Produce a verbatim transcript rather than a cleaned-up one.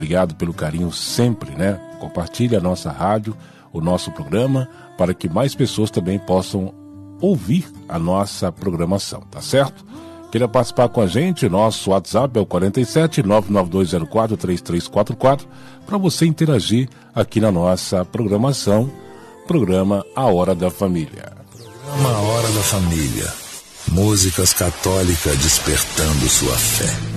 Obrigado pelo carinho sempre, né? Compartilhe a nossa rádio, o nosso programa, para que mais pessoas também possam ouvir a nossa programação, tá certo? Queira participar com a gente, nosso WhatsApp é o quarenta e sete, nove nove dois zero quatro, três três quatro quatro, para você interagir aqui na nossa programação, programa A Hora da Família. Programa A Hora da Família. Músicas católicas despertando sua fé.